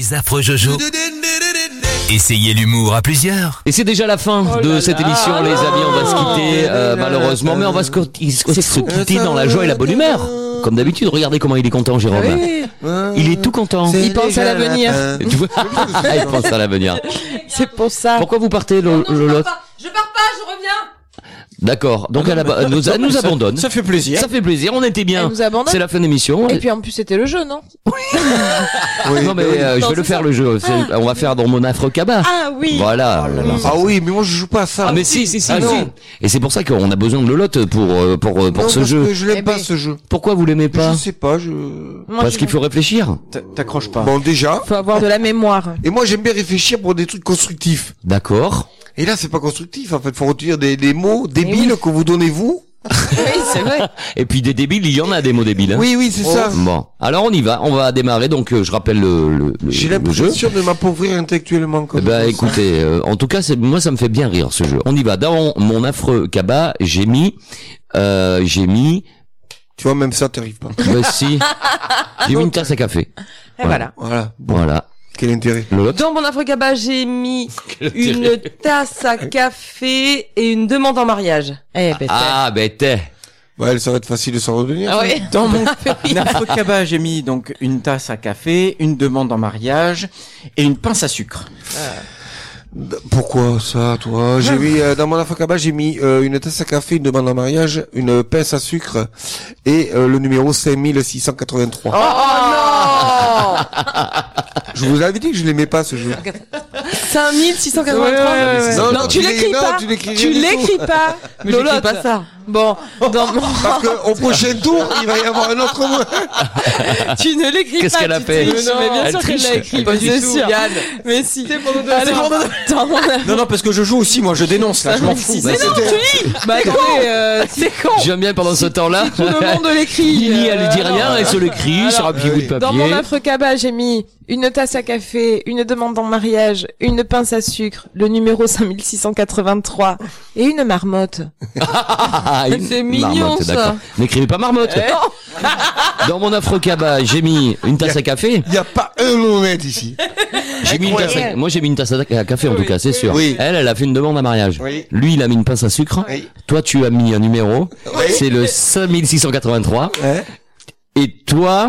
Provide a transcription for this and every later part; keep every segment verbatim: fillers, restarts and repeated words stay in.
Les affreux Jojo. Essayez l'humour à plusieurs. Et c'est déjà la fin Oh de là cette là. émission, les amis. On va se quitter, euh, malheureusement, mais on va se, co- se se quitter dans la joie et la bonne humeur. Comme d'habitude, regardez comment il est content, Jérôme. Oui, Il est tout content. il pense à l'avenir. Tu vois Il pense à l'avenir. C'est pour ça. Pourquoi vous partez, Lo- Lolotte? Je pars pas, je reviens. D'accord. Donc elle, ab- nous, elle nous abandonne. Ça fait plaisir. Ça fait plaisir. On était bien. Elle nous abandonne. C'est la fin de l'émission. Et puis en plus c'était le jeu, non? non mais euh, je Non, vais le c'est faire ça. le jeu. C'est- On va faire dans mon affreux cabas. Ah oui. Voilà. Ah oui, mais moi je joue pas à ça. Ah mais si si si. Ah si. non. Et c'est pour ça qu'on a besoin de Lolotte pour euh, pour euh, pour Non, ce parce jeu. que je l'aime Eh pas ben. ce jeu. Pourquoi vous l'aimez pas? Je sais pas, je. Moi, Parce je- qu'il faut réfléchir. T'a- T'accroches pas. Bon déjà. faut avoir de la mémoire. Et moi j'aime bien réfléchir pour des trucs constructifs. D'accord. Et là c'est pas constructif en fait. Faut retenir des, des mots débiles oui. que vous donnez vous. Oui, c'est vrai. Et puis des débiles, il y en a des mots débiles. Hein. Oui oui c'est ça. Bon, alors on y va. On va démarrer. Donc euh, je rappelle le, le, le, J'ai le jeu. l'impression de m'appauvrir intellectuellement Eh comme ben ça. écoutez, euh, en tout cas, c'est, moi ça me fait bien rire ce jeu. On y va. Dans mon affreux cabas, j'ai mis, euh, j'ai mis, Tu vois même ça t'arrives pas. bah si, j'ai mis une tasse à café. Et voilà. Voilà. Bon. Voilà. Quel intérêt. Lolotte. Dans mon affreux cabas, j'ai mis une tasse à café et une demande en mariage. Eh ben, Ah ben t'es. Ouais, ça va être facile de s'en revenir. ah oui. Dans mon affreux cabas, j'ai mis donc une tasse à café, une demande en mariage et une pince à sucre. D- Pourquoi ça, toi? J'ai mis euh, dans mon afro-cabas, j'ai mis euh, une tasse à café, une demande en mariage, une pince à sucre et euh, le numéro cinq mille six cent quatre-vingt-trois. Oh Je vous avais dit que je l'aimais pas ce jeu. non cinq mille six cent quatre-vingt-trois. Non, Non, non, tu tu l'écris l'é- pas. non, tu l'écris Tu rien du l'écris pas. Mais j'écris Lolotte. pas ça. Bon, dans mon... Parce que au prochain tour, il va y avoir un autre mot. tu ne l'écris pas. Qu'est-ce qu'elle a tu fait? triches. Mais bien Elle sûr qu'elle triche. l'a écrit. Pas du c'est tout. sûr. Yann. Mais si. C'est pour nous deux. Alors, dans mon Non, non, parce que je joue aussi, moi je dénonce là, je m'en fous. Mais non, tu lis. Bah attendez, euh, c'est con. J'aime bien pendant ce temps-là. Tout le monde l'écrit. Lily, elle dit euh, rien, elle se l'écrit sur un petit bout de Dans mon papier. affreux cabas, j'ai mis une tasse à café, une demande en mariage, une pince à sucre, le numéro cinq mille six cent quatre-vingt-trois et une marmotte. Ah, une C'est mignon, marmotte, ça. d'accord. N'écrivez pas marmotte. Dans mon affreux cabas, j'ai mis une tasse à café. Il y a pas un honnête ici. J'ai mis une tasse à... Moi j'ai mis une tasse à café en tout cas, c'est sûr. Oui. Elle, elle a fait une demande à mariage. Oui. Lui, il a mis une pince à sucre. Oui. Toi, tu as mis un numéro. Oui. C'est le cinq mille six cent quatre-vingt-trois. Hein? Et toi,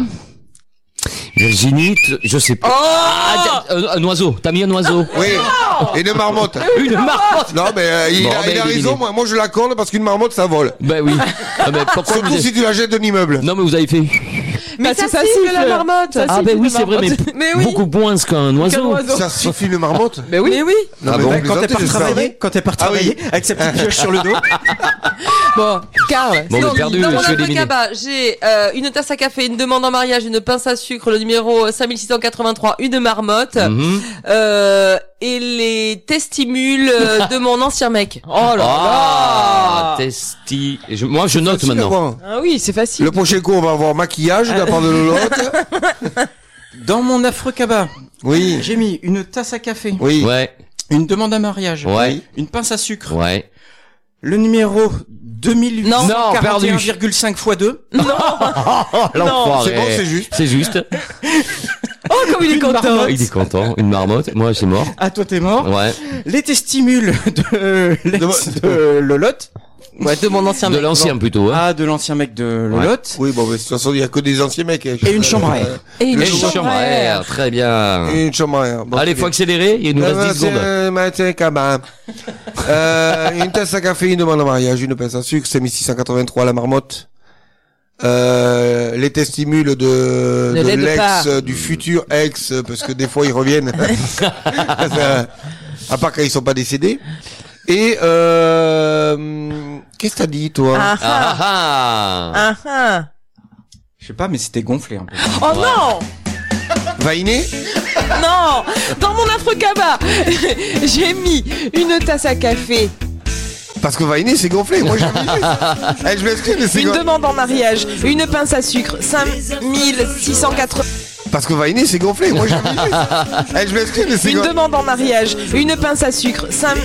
Virginie, t- je sais pas. Ah, un, un oiseau. T'as mis un oiseau. Oui. Et une marmotte. Une marmotte. Non, mais euh, il, Bon, a, ben, il a éliminé. raison. Moi, moi, je l'accorde parce qu'une marmotte, ça vole. Ben oui. Ah, ben, pourquoi vous Surtout avez- si tu la jettes d'un immeuble. Non, mais vous avez fait. Mais ça siffle, la marmotte. Ça Ah siffle, ben oui, la c'est vrai, mais, marmotte. Mais oui. beaucoup moins qu'un oiseau. Ça suffit une marmotte. Mais oui. Mais oui. Non, Ah mais bon vous Ouais, quand t'es plaisantez, pas c'est ça. travailler, quand t'es pas Ah oui. travailler, avec sa petite pioche sur le dos. Bon, Karl. Bon, Donc, mais perdu, dans je mon suis affreux éliminé. cabas, j'ai euh, une tasse à café, une demande en mariage, une pince à sucre, le numéro cinq mille six cent quatre-vingt-trois, une marmotte, Mhm. euh, et les testimules euh, de mon ancien mec. Oh là Ah, là. testi. Et je- Moi, je note Facile à maintenant. voir. Ah oui, c'est facile. Le prochain coup, on va avoir maquillage de la part de Lolotte. Dans mon affreux cabas, Oui. j'ai mis une tasse à café, Oui. Ouais, une demande à mariage, ouais, une pince à sucre, ouais. le numéro deux mille huit cent quarante et un virgule cinq fois deux. Oh, l'enfoiré. C'est bon, c'est juste. C'est juste. Oh, comme il est Une content. marmotte. Il est content. Une marmotte. Moi, c'est mort. Ah, toi t'es mort. Ouais. Les testimules de l'ex de Lolotte. Ouais, de mon ancien De mec. l'ancien plutôt. Hein. Ah, de l'ancien mec de Lolotte. Oui, bon, mais de toute façon, il y a que des anciens mecs. hein. Et une chambre à air. Et une Le Et une chambre chambre à à air. air. Très bien. Et une chambre à air. Bon, Allez, c'est faut accélérer. Il nous bien. reste dix secondes. Euh, matin, cabas. Euh, une tasse à café, une demande en mariage, une pince à sucre, cinq mille six cent quatre-vingt-trois, la marmotte. Euh, les testimules de, Ne de l'aide l'ex, pas. euh, du futur ex, euh, parce que des fois ils reviennent. Ça, à part quand ils sont pas décédés. Et, euh, qu'est-ce que t'as dit, toi? Ah Ah ah. ah. Ah ah. Je sais pas, mais c'était gonflé un peu. Oh non. Vainé? Non. Dans mon affreux cabas, j'ai mis une tasse à café, Parce que Vainé, c'est gonflé. Moi, j'ai mis. Eh, je m'excuse, mais c'est une gonflé. demande en mariage, une pince à sucre, cinq mille six cent quatre-vingts. Parce que Vainé, c'est gonflé. Moi, j'ai mis. Eh, je m'excuse, mais c'est Une gonflé. demande en mariage, une pince à sucre, cinq